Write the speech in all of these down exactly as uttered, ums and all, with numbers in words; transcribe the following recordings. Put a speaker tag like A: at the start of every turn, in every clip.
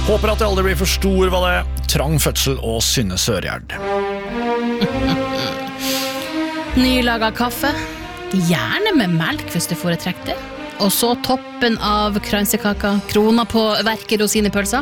A: Håper at jeg aldri blir for stor, var det. Trang fødsel og Synne Sørgjerd.
B: Nylaget kaffe, gjerne med melk hvis du foretrekker det. Og så toppen av kransekaka, krona på verker og sine pølser.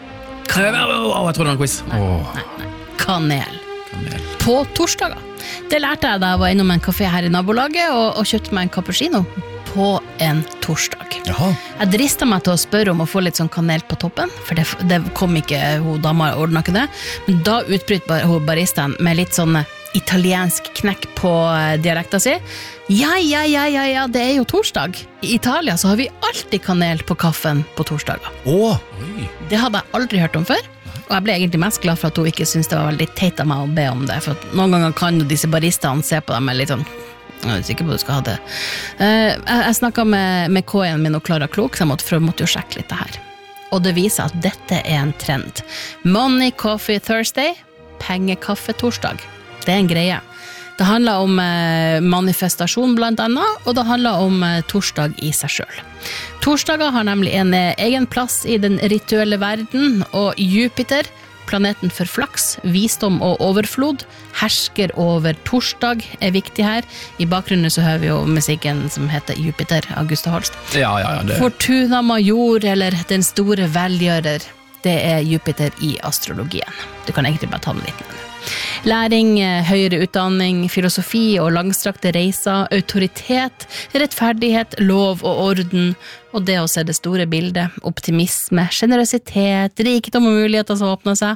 C: Jeg tror det var en quiz.
B: Nei, nei, nei. Kanel.
C: Kanel.
B: På torsdager. Det lærte jeg da jeg var innom en kafé her i nabolaget og, og kjøpte meg en cappuccino på en torsdag.
A: Jaha.
B: Jeg dristet meg til å spørre om å få litt sånn kanel på toppen, for det, det kom ikke, hun dama ordnet ikke det. Men da utbryt bar, hun baristaen med litt sånn italiensk knekk på dialekta si. Ja, ja, ja, ja, ja, det er jo torsdag. I Italia så har vi alltid kanel på kaffen på torsdager.
A: Åh,
B: Det hadde jeg aldri hørt om før, og jeg ble egentlig mest glad for at hun ikke syntes det var veldig teit av meg å be om det, for noen ganger kan jo disse baristaene se på dem med litt sånn, jeg er sikker på at du skal ha det. Uh, jeg, jeg snakket med, med K en min og Klara Klok, så jeg måtte, for jeg måtte jo sjekke litt det her. Og det viser at dette er en trend. Money Coffee Thursday, pengekaffe torsdag. Det er en greie. Det handler om eh, manifestasjon blant annet, og det handler om eh, torsdag i seg selv. Torsdager har nemlig en eh, egen plass i den rituelle verden, og Jupiter, planeten for flaks, visdom og overflod, hersker over torsdag er viktig her. I bakgrunnen så hører vi jo musikken som heter Jupiter, Augusta Holst.
C: Ja, ja, ja. Det.
B: Fortuna major, eller den store velgjører, det er Jupiter i astrologien. Du kan egentlig bare ta den litt ned. Læring, høyere utdanning, filosofi og langstrakte reiser, autoritet, rettferdighet, lov og orden, og det å se det store bildet, optimisme, generøsitet, rikdom og muligheter som åpner seg.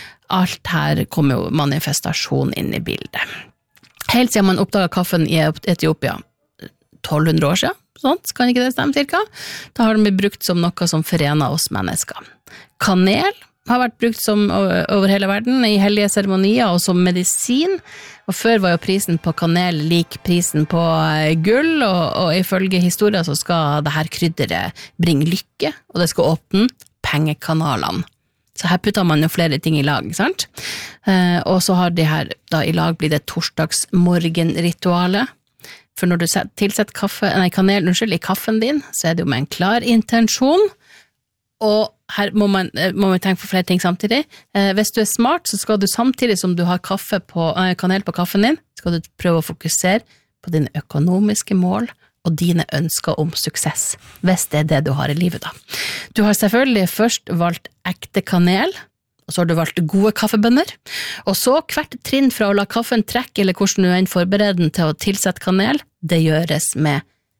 B: Alt her kommer jo manifestasjon inn i bildet. Helt siden man oppdaget kaffen i Etiopia, tolv hundre år siden, sånt, kan ikke det stemme cirka? Da har den blitt brukt som noe som forener oss mennesker. Kanel har vært brukt som over hele verden i hellige seremonier og som medisin, og før var jo prisen på kanel lik prisen på gull, og, og ifølge historien så skal det her krydderet bringe lykke, og det skal åpne pengekanalene. Så her putter man jo flere ting i lag, sant? Eh, og så har de her da i lag blitt det torsdagsmorgenritualet, for når du tilsetter kaffe, nei, kanel, unnskyld, i kaffen din, så er det jo med en klar intensjon, og her må man, må man tenke på flere ting samtidig. Eh, hvis du er smart, så skal du samtidig som du har kaffe på, eh, kanel på kaffen din, skal du prøve å fokusere på dine økonomiske mål og dine ønsker om suksess, hvis det er det du har i livet da. Du har selvfølgelig først valgt ekte kanel, og så har du valgt gode kaffebønner, og så hvert trinn fra å la kaffen trekke, eller hvordan du enn forbereder den til å tilsette kanel, det gjøres med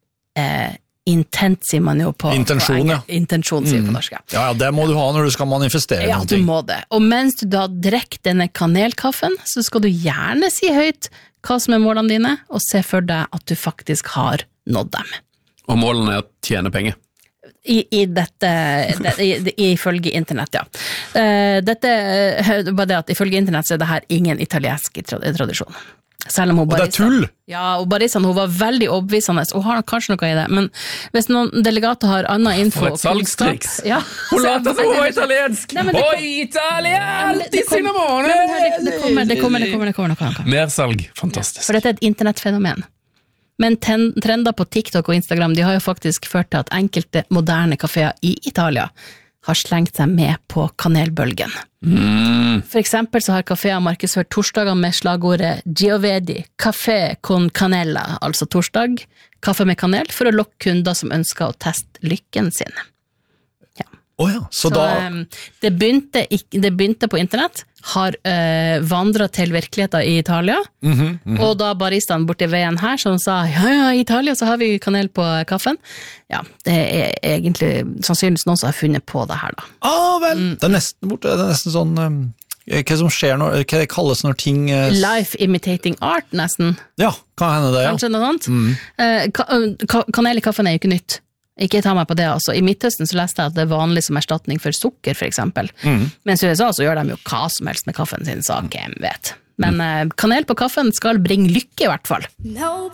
B: eh, intent, sier man jo på
A: Intensjon,
B: på
A: ja.
B: Intensjon, sier mm. på norsk.
A: Ja, det må du ha når du skal manifestere
B: ja,
A: noen
B: ting. Ja, du må det. Og mens du da drekker denne kanelkaffen, så skal du gjerne si høyt hva som er målene dine, og se for deg at du faktisk har nådd dem.
C: Og målene er å tjene penger.
B: I, i dette, det, i, ifølge internett, ja. Uh, dette, bare det at ifølge internett så er det her ingen italiensk tradisjon. Selv om hun
A: og det er tull!
B: Ja, og Barisan, hun var veldig overbevisende, og har kanskje noe i det, men hvis noen delegater har annen info...
C: For et salgstriks!
B: Ja.
C: Hun lærte at hun var italiensk!
B: Nei, det,
C: Oi, italiensk! Det, det,
B: det kommer, det kommer, det kommer, det kommer, det kommer.
C: Mer salg, fantastisk.
B: Ja, for dette er et internettfenomen. Men ten, trender på TikTok og Instagram, de har jo faktisk ført til at enkelte moderne kaféer i Italia har slengt seg med på kanelbølgen. Mm. For eksempel så har kaféer markedsført torsdager med slagordet Giovedi, kafé con canella, altså torsdag, kaffe med kanel, for å lokke kunder som ønsker å teste lykken sin. Ja.
A: Oh ja, så, så da...
B: det, begynte, det begynte på internett, har øh, vandret til virkeligheten i Italia, mm-hmm, mm-hmm. og da baristaen borti veien her, som sa, ja, ja, i Italia så har vi kanel på kaffen. Ja, det er egentlig sannsynligvis noen som har funnet på det her da.
A: Ah, vel, mm. det er nesten borte, det er nesten sånn, um, hva som skjer når, hva det kalles når ting... Uh,
B: Life imitating art, nesten.
A: Ja, kan hende det, ja.
B: Kanskje noe sånt. Mm. Uh, ka- ka- kanel i kaffen er jo ikke nytt. Ikke ta meg på det, altså. I Midtøsten så leste jeg at det er vanlig som erstatning for sukker, for eksempel. Mm. Mens i U S A så gjør de jo hva som helst med kaffen sin, så hvem vet. Men mm. uh, kanel på kaffen skal bringe lykke i hvert fall.